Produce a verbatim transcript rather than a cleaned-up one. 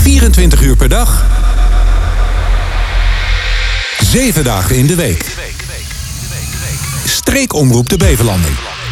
vierentwintig uur per dag, zeven dagen in de week. Streekomroep de Beverlanden.